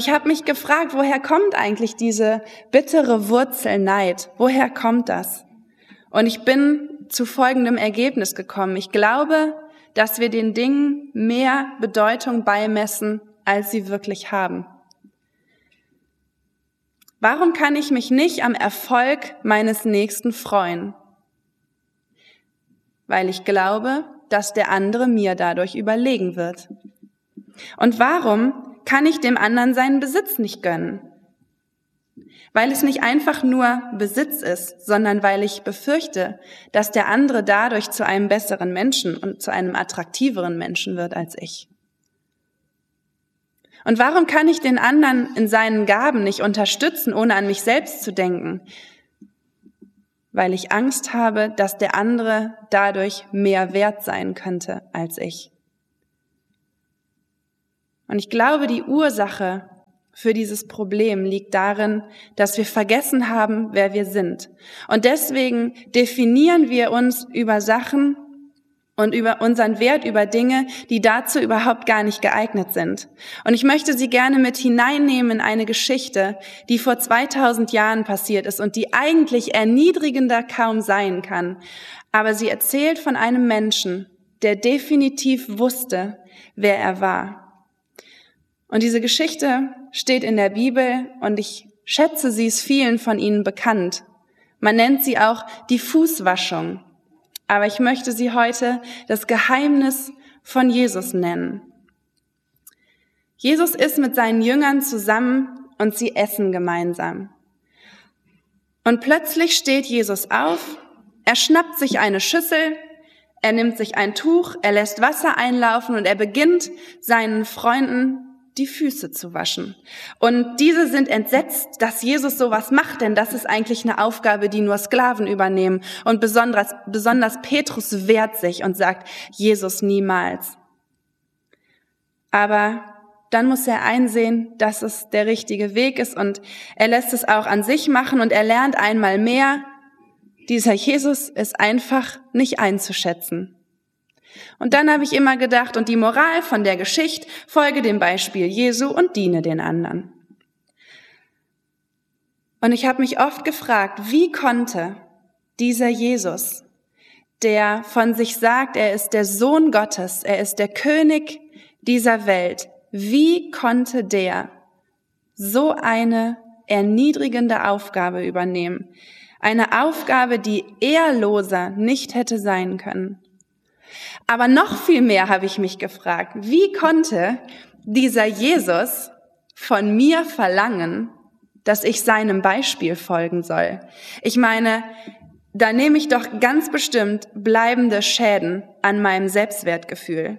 Ich habe mich gefragt, woher kommt eigentlich diese bittere Wurzel Neid? Woher kommt das? Und ich bin zu folgendem Ergebnis gekommen. Ich glaube, dass wir den Dingen mehr Bedeutung beimessen, als sie wirklich haben. Warum kann ich mich nicht am Erfolg meines Nächsten freuen? Weil ich glaube, dass der andere mir dadurch überlegen wird. Und warum kann ich dem anderen seinen Besitz nicht gönnen? Weil es nicht einfach nur Besitz ist, sondern weil ich befürchte, dass der andere dadurch zu einem besseren Menschen und zu einem attraktiveren Menschen wird als ich. Und warum kann ich den anderen in seinen Gaben nicht unterstützen, ohne an mich selbst zu denken? Weil ich Angst habe, dass der andere dadurch mehr wert sein könnte als ich. Und ich glaube, die Ursache für dieses Problem liegt darin, dass wir vergessen haben, wer wir sind. Und deswegen definieren wir uns über Sachen und über unseren Wert über Dinge, die dazu überhaupt gar nicht geeignet sind. Und ich möchte Sie gerne mit hineinnehmen in eine Geschichte, die vor 2000 Jahren passiert ist und die eigentlich erniedrigender kaum sein kann. Aber sie erzählt von einem Menschen, der definitiv wusste, wer er war. Und diese Geschichte steht in der Bibel und ich schätze, sie ist vielen von Ihnen bekannt. Man nennt sie auch die Fußwaschung. Aber ich möchte sie heute das Geheimnis von Jesus nennen. Jesus ist mit seinen Jüngern zusammen und sie essen gemeinsam. Und plötzlich steht Jesus auf, er schnappt sich eine Schüssel, er nimmt sich ein Tuch, er lässt Wasser einlaufen und er beginnt seinen Freunden die Füße zu waschen. Und diese sind entsetzt, dass Jesus sowas macht, denn das ist eigentlich eine Aufgabe, die nur Sklaven übernehmen. Und besonders Petrus wehrt sich und sagt, Jesus niemals. Aber dann muss er einsehen, dass es der richtige Weg ist und er lässt es auch an sich machen und er lernt einmal mehr, dieser Jesus ist einfach nicht einzuschätzen. Und dann habe ich immer gedacht, und die Moral von der Geschichte, folge dem Beispiel Jesu und diene den anderen. Und ich habe mich oft gefragt, wie konnte dieser Jesus, der von sich sagt, er ist der Sohn Gottes, er ist der König dieser Welt, wie konnte der so eine erniedrigende Aufgabe übernehmen? Eine Aufgabe, die ehrloser nicht hätte sein können. Aber noch viel mehr habe ich mich gefragt, wie konnte dieser Jesus von mir verlangen, dass ich seinem Beispiel folgen soll? Ich meine, da nehme ich doch ganz bestimmt bleibende Schäden an meinem Selbstwertgefühl.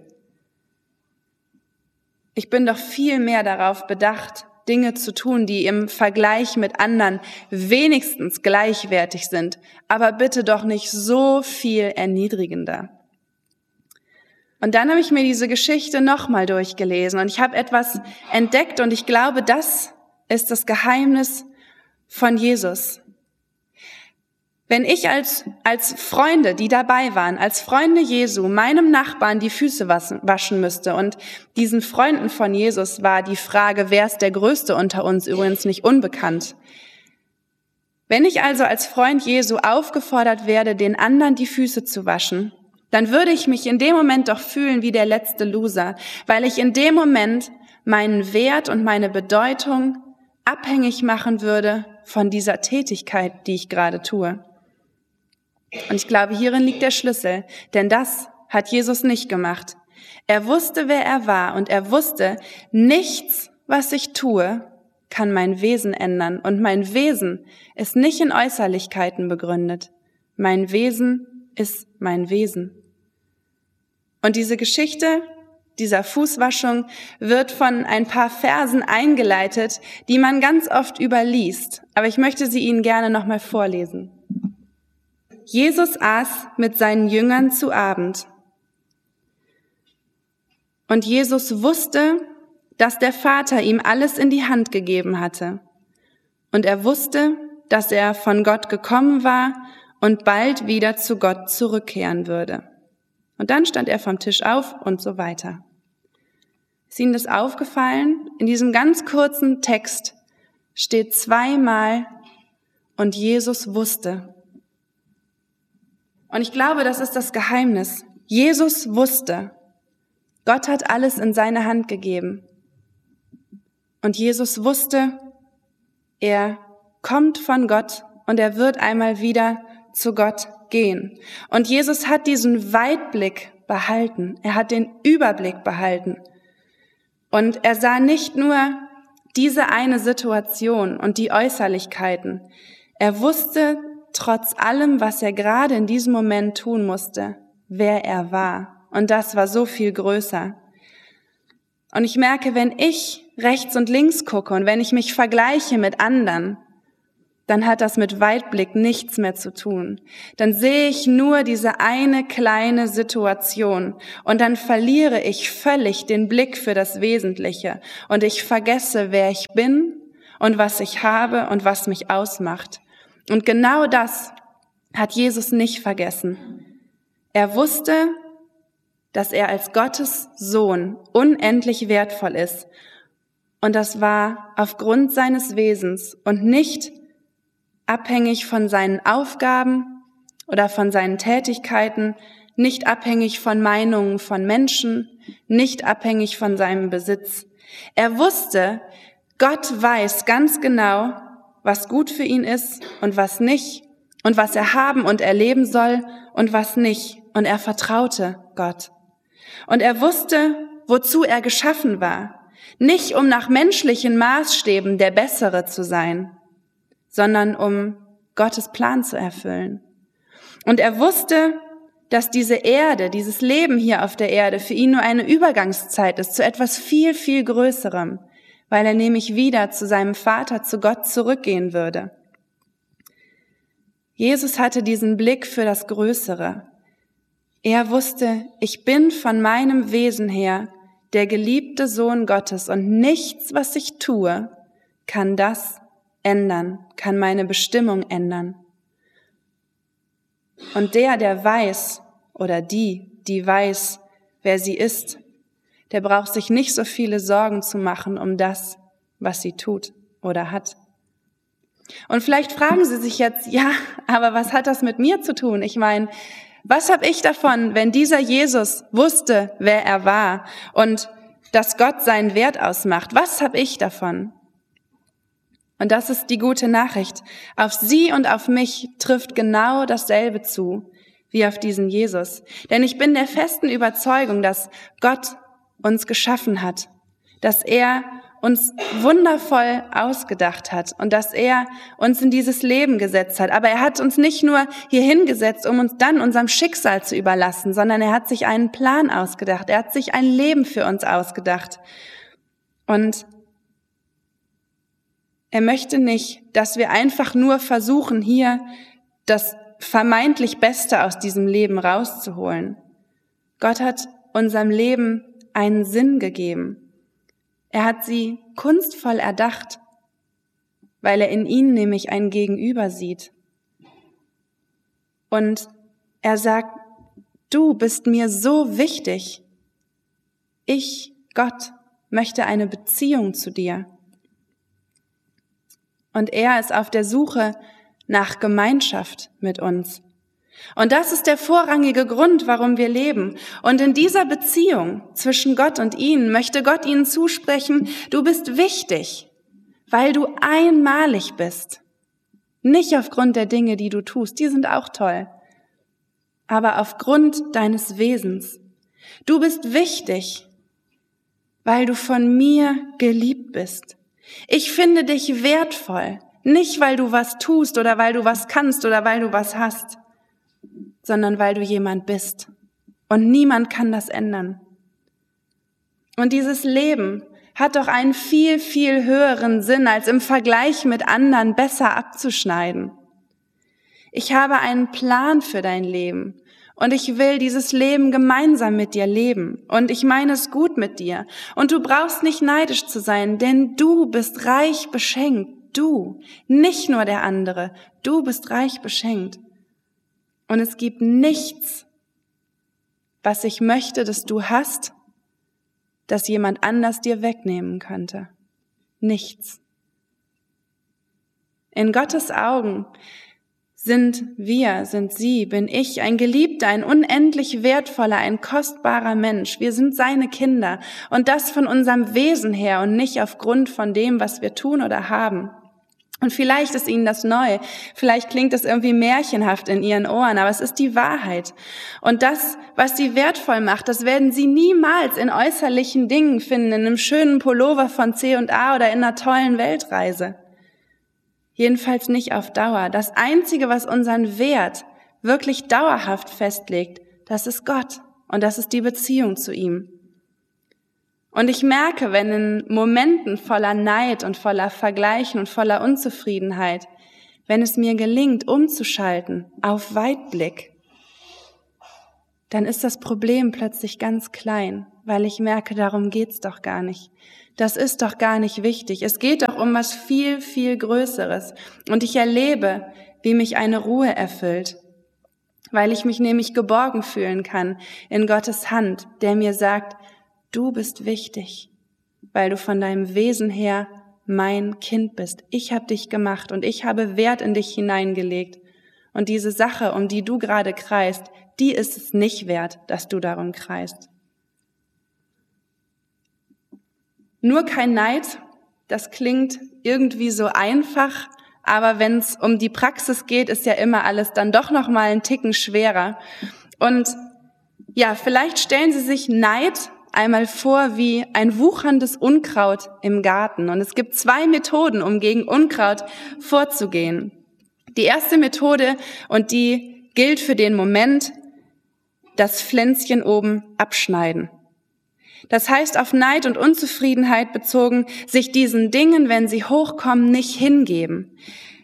Ich bin doch viel mehr darauf bedacht, Dinge zu tun, die im Vergleich mit anderen wenigstens gleichwertig sind, aber bitte doch nicht so viel erniedrigender. Und dann habe ich mir diese Geschichte nochmal durchgelesen und ich habe etwas entdeckt und ich glaube, das ist das Geheimnis von Jesus. Wenn ich als Freunde, die dabei waren, als Freunde Jesu, meinem Nachbarn die Füße waschen müsste und diesen Freunden von Jesus war die Frage, wer ist der Größte unter uns, übrigens nicht unbekannt. Wenn ich also als Freund Jesu aufgefordert werde, den anderen die Füße zu waschen, dann würde ich mich in dem Moment doch fühlen wie der letzte Loser, weil ich in dem Moment meinen Wert und meine Bedeutung abhängig machen würde von dieser Tätigkeit, die ich gerade tue. Und ich glaube, hierin liegt der Schlüssel, denn das hat Jesus nicht gemacht. Er wusste, wer er war und er wusste, nichts, was ich tue, kann mein Wesen ändern. Und mein Wesen ist nicht in Äußerlichkeiten begründet. Mein Wesen ist mein Wesen. Und diese Geschichte dieser Fußwaschung wird von ein paar Versen eingeleitet, die man ganz oft überliest. Aber ich möchte sie Ihnen gerne nochmal vorlesen. Jesus aß mit seinen Jüngern zu Abend. Und Jesus wusste, dass der Vater ihm alles in die Hand gegeben hatte. Und er wusste, dass er von Gott gekommen war und bald wieder zu Gott zurückkehren würde. Und dann stand er vom Tisch auf und so weiter. Ist Ihnen das aufgefallen? In diesem ganz kurzen Text steht zweimal, und Jesus wusste. Und ich glaube, das ist das Geheimnis. Jesus wusste. Gott hat alles in seine Hand gegeben. Und Jesus wusste, er kommt von Gott und er wird einmal wieder zu Gott gehen. Und Jesus hat diesen Weitblick behalten. Er hat den Überblick behalten. Und er sah nicht nur diese eine Situation und die Äußerlichkeiten. Er wusste trotz allem, was er gerade in diesem Moment tun musste, wer er war. Und das war so viel größer. Und ich merke, wenn ich rechts und links gucke und wenn ich mich vergleiche mit anderen, dann hat das mit Weitblick nichts mehr zu tun. Dann sehe ich nur diese eine kleine Situation und dann verliere ich völlig den Blick für das Wesentliche und ich vergesse, wer ich bin und was ich habe und was mich ausmacht. Und genau das hat Jesus nicht vergessen. Er wusste, dass er als Gottes Sohn unendlich wertvoll ist. Und das war aufgrund seines Wesens und nicht abhängig von seinen Aufgaben oder von seinen Tätigkeiten, nicht abhängig von Meinungen von Menschen, nicht abhängig von seinem Besitz. Er wusste, Gott weiß ganz genau, was gut für ihn ist und was nicht und was er haben und erleben soll und was nicht. Und er vertraute Gott. Und er wusste, wozu er geschaffen war. Nicht um nach menschlichen Maßstäben der Bessere zu sein, sondern um Gottes Plan zu erfüllen. Und er wusste, dass diese Erde, dieses Leben hier auf der Erde für ihn nur eine Übergangszeit ist zu etwas viel, viel Größerem, weil er nämlich wieder zu seinem Vater, zu Gott zurückgehen würde. Jesus hatte diesen Blick für das Größere. Er wusste, ich bin von meinem Wesen her der geliebte Sohn Gottes und nichts, was ich tue, kann das ändern, kann meine Bestimmung ändern. Und der weiß, oder die weiß, wer sie ist, der braucht sich nicht so viele Sorgen zu machen um das, was sie tut oder hat. Und vielleicht fragen Sie sich jetzt, ja, aber was hat das mit mir zu tun? Ich meine, was habe ich davon, wenn dieser Jesus wusste, wer er war und dass Gott seinen Wert ausmacht? Was habe ich davon? Und das ist die gute Nachricht. Auf Sie und auf mich trifft genau dasselbe zu, wie auf diesen Jesus. Denn ich bin der festen Überzeugung, dass Gott uns geschaffen hat, dass er uns wundervoll ausgedacht hat und dass er uns in dieses Leben gesetzt hat. Aber er hat uns nicht nur hier hingesetzt, um uns dann unserem Schicksal zu überlassen, sondern er hat sich einen Plan ausgedacht. Er hat sich ein Leben für uns ausgedacht. Und er möchte nicht, dass wir einfach nur versuchen, hier das vermeintlich Beste aus diesem Leben rauszuholen. Gott hat unserem Leben einen Sinn gegeben. Er hat sie kunstvoll erdacht, weil er in ihnen nämlich ein Gegenüber sieht. Und er sagt, du bist mir so wichtig. Ich, Gott, möchte eine Beziehung zu dir. Und er ist auf der Suche nach Gemeinschaft mit uns. Und das ist der vorrangige Grund, warum wir leben. Und in dieser Beziehung zwischen Gott und ihnen möchte Gott ihnen zusprechen, du bist wichtig, weil du einmalig bist. Nicht aufgrund der Dinge, die du tust, die sind auch toll, aber aufgrund deines Wesens. Du bist wichtig, weil du von mir geliebt bist. Ich finde dich wertvoll, nicht weil du was tust oder weil du was kannst oder weil du was hast, sondern weil du jemand bist. Und niemand kann das ändern. Und dieses Leben hat doch einen viel, viel höheren Sinn, als im Vergleich mit anderen besser abzuschneiden. Ich habe einen Plan für dein Leben und ich will dieses Leben gemeinsam mit dir leben. Und ich meine es gut mit dir. Und du brauchst nicht neidisch zu sein, denn du bist reich beschenkt. Du, nicht nur der andere. Du bist reich beschenkt. Und es gibt nichts, was ich möchte, dass du hast, das jemand anders dir wegnehmen könnte. Nichts. In Gottes Augen sind sie, bin ich, ein geliebter, ein unendlich wertvoller, ein kostbarer Mensch. Wir sind seine Kinder und das von unserem Wesen her und nicht aufgrund von dem, was wir tun oder haben. Und vielleicht ist ihnen das neu, vielleicht klingt es irgendwie märchenhaft in ihren Ohren, aber es ist die Wahrheit. Und das, was sie wertvoll macht, das werden sie niemals in äußerlichen Dingen finden, in einem schönen Pullover von C&A oder in einer tollen Weltreise. Jedenfalls nicht auf Dauer. Das Einzige, was unseren Wert wirklich dauerhaft festlegt, das ist Gott und das ist die Beziehung zu ihm. Und ich merke, wenn in Momenten voller Neid und voller Vergleichen und voller Unzufriedenheit, wenn es mir gelingt, umzuschalten auf Weitblick, dann ist das Problem plötzlich ganz klein, weil ich merke, darum geht's doch gar nicht. Das ist doch gar nicht wichtig. Es geht doch um was viel, viel Größeres. Und ich erlebe, wie mich eine Ruhe erfüllt, weil ich mich nämlich geborgen fühlen kann in Gottes Hand, der mir sagt, du bist wichtig, weil du von deinem Wesen her mein Kind bist. Ich habe dich gemacht und ich habe Wert in dich hineingelegt. Und diese Sache, um die du gerade kreist, die ist es nicht wert, dass du darum kreist. Nur kein Neid, das klingt irgendwie so einfach, aber wenn es um die Praxis geht, ist ja immer alles dann doch noch mal einen Ticken schwerer. Und ja, vielleicht stellen Sie sich Neid einmal vor wie ein wucherndes Unkraut im Garten. Und es gibt 2 Methoden, um gegen Unkraut vorzugehen. Die erste Methode, und die gilt für den Moment, das Pflänzchen oben abschneiden. Das heißt, auf Neid und Unzufriedenheit bezogen, sich diesen Dingen, wenn sie hochkommen, nicht hingeben.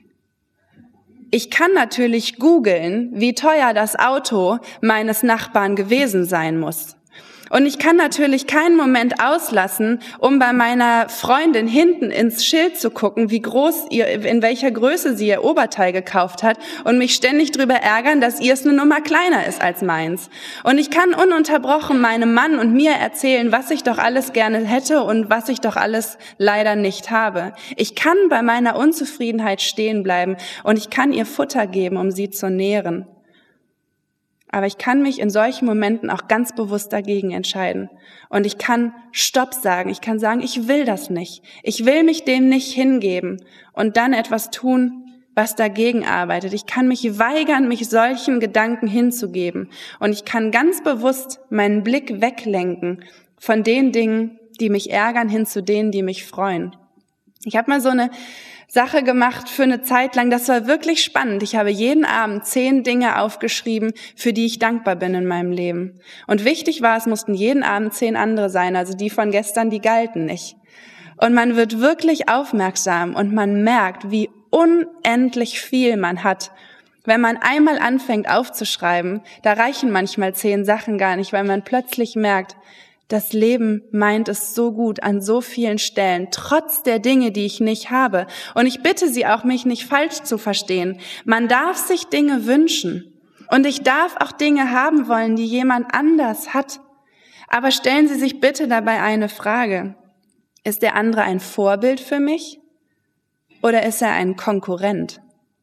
Ich kann natürlich googeln, wie teuer das Auto meines Nachbarn gewesen sein muss. Und ich kann natürlich keinen Moment auslassen, um bei meiner Freundin hinten ins Schild zu gucken, wie groß in welcher Größe sie ihr Oberteil gekauft hat und mich ständig drüber ärgern, dass ihr es eine Nummer kleiner ist als meins. Und ich kann ununterbrochen meinem Mann und mir erzählen, was ich doch alles gerne hätte und was ich doch alles leider nicht habe. Ich kann bei meiner Unzufriedenheit stehen bleiben und ich kann ihr Futter geben, um sie zu nähren. Aber ich kann mich in solchen Momenten auch ganz bewusst dagegen entscheiden. Und ich kann Stopp sagen. Ich kann sagen, ich will das nicht. Ich will mich dem nicht hingeben und dann etwas tun, was dagegen arbeitet. Ich kann mich weigern, mich solchen Gedanken hinzugeben. Und ich kann ganz bewusst meinen Blick weglenken von den Dingen, die mich ärgern, hin zu denen, die mich freuen. Ich habe mal so eine Sache gemacht für eine Zeit lang, das war wirklich spannend. Ich habe jeden Abend 10 Dinge aufgeschrieben, für die ich dankbar bin in meinem Leben. Und wichtig war, es mussten jeden Abend 10 andere sein, also die von gestern, die galten nicht. Und man wird wirklich aufmerksam und man merkt, wie unendlich viel man hat. Wenn man einmal anfängt aufzuschreiben, da reichen manchmal 10 Sachen gar nicht, weil man plötzlich merkt, das Leben meint es so gut an so vielen Stellen, trotz der Dinge, die ich nicht habe. Und ich bitte Sie auch, mich nicht falsch zu verstehen. Man darf sich Dinge wünschen. Und ich darf auch Dinge haben wollen, die jemand anders hat. Aber stellen Sie sich bitte dabei eine Frage. Ist der andere ein Vorbild für mich? Oder ist er ein Konkurrent?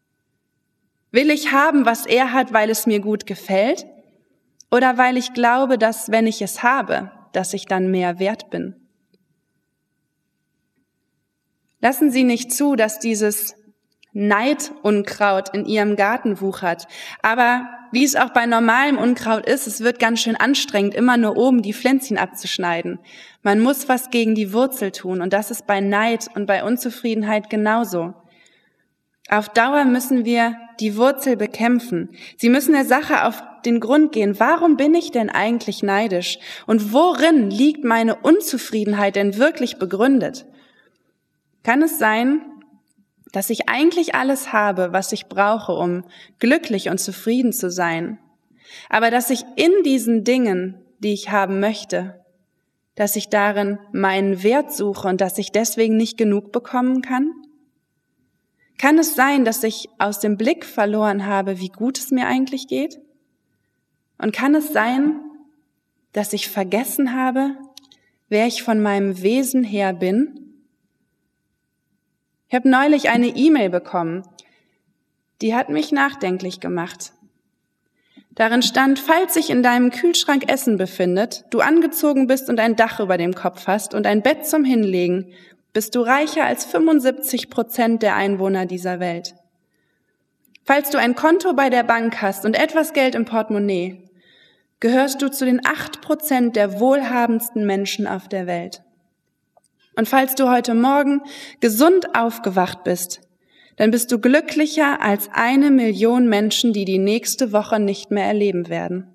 Will ich haben, was er hat, weil es mir gut gefällt? Oder weil ich glaube, dass, wenn ich es habe, dass ich dann mehr wert bin? Lassen Sie nicht zu, dass dieses Neidunkraut in Ihrem Garten wuchert. Aber wie es auch bei normalem Unkraut ist, es wird ganz schön anstrengend, immer nur oben die Pflänzchen abzuschneiden. Man muss was gegen die Wurzel tun und das ist bei Neid und bei Unzufriedenheit genauso. Auf Dauer müssen wir die Wurzel bekämpfen. Sie müssen der Sache auf den Grund gehen. Warum bin ich denn eigentlich neidisch? Und worin liegt meine Unzufriedenheit denn wirklich begründet? Kann es sein, dass ich eigentlich alles habe, was ich brauche, um glücklich und zufrieden zu sein, aber dass ich in diesen Dingen, die ich haben möchte, dass ich darin meinen Wert suche und dass ich deswegen nicht genug bekommen kann? Kann es sein, dass ich aus dem Blick verloren habe, wie gut es mir eigentlich geht? Und kann es sein, dass ich vergessen habe, wer ich von meinem Wesen her bin? Ich habe neulich eine E-Mail bekommen, die hat mich nachdenklich gemacht. Darin stand, falls sich in deinem Kühlschrank Essen befindet, du angezogen bist und ein Dach über dem Kopf hast und ein Bett zum Hinlegen, bist du reicher als 75% der Einwohner dieser Welt. Falls du ein Konto bei der Bank hast und etwas Geld im Portemonnaie, gehörst du zu den 8% der wohlhabendsten Menschen auf der Welt. Und falls du heute Morgen gesund aufgewacht bist, dann bist du glücklicher als 1 Million Menschen, die die nächste Woche nicht mehr erleben werden.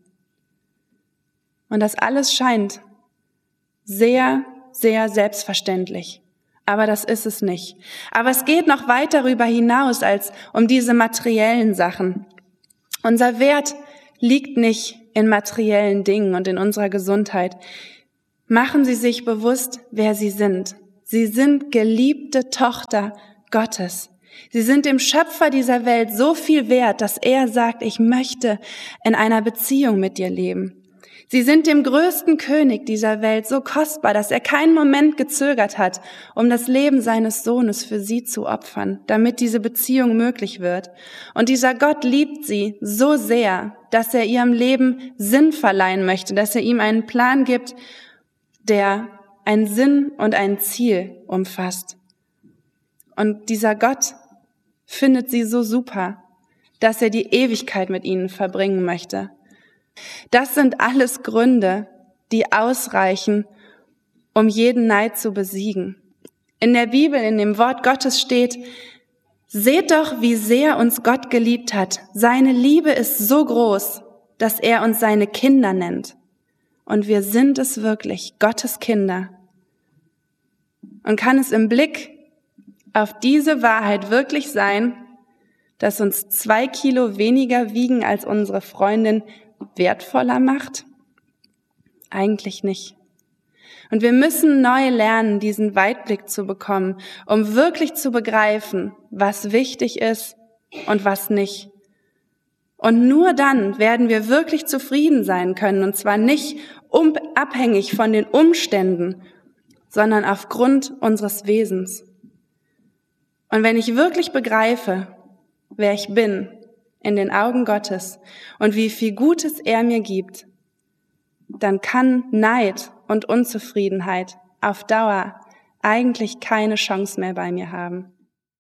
Und das alles scheint sehr, sehr selbstverständlich. Aber das ist es nicht. Aber es geht noch weit darüber hinaus als um diese materiellen Sachen. Unser Wert liegt nicht in materiellen Dingen und in unserer Gesundheit. Machen Sie sich bewusst, wer Sie sind. Sie sind geliebte Tochter Gottes. Sie sind dem Schöpfer dieser Welt so viel wert, dass er sagt, ich möchte in einer Beziehung mit dir leben. Sie sind dem größten König dieser Welt so kostbar, dass er keinen Moment gezögert hat, um das Leben seines Sohnes für sie zu opfern, damit diese Beziehung möglich wird. Und dieser Gott liebt sie so sehr, dass er ihrem Leben Sinn verleihen möchte, dass er ihm einen Plan gibt, der einen Sinn und ein Ziel umfasst. Und dieser Gott findet sie so super, dass er die Ewigkeit mit ihnen verbringen möchte. Das sind alles Gründe, die ausreichen, um jeden Neid zu besiegen. In der Bibel, in dem Wort Gottes steht, seht doch, wie sehr uns Gott geliebt hat. Seine Liebe ist so groß, dass er uns seine Kinder nennt. Und wir sind es wirklich, Gottes Kinder. Und kann es im Blick auf diese Wahrheit wirklich sein, dass uns 2 Kilo weniger wiegen als unsere Freundin wertvoller macht? Eigentlich nicht. Und wir müssen neu lernen, diesen Weitblick zu bekommen, um wirklich zu begreifen, was wichtig ist und was nicht. Und nur dann werden wir wirklich zufrieden sein können, und zwar nicht abhängig von den Umständen, sondern aufgrund unseres Wesens. Und wenn ich wirklich begreife, wer ich bin in den Augen Gottes und wie viel Gutes er mir gibt, dann kann Neid und Unzufriedenheit auf Dauer eigentlich keine Chance mehr bei mir haben.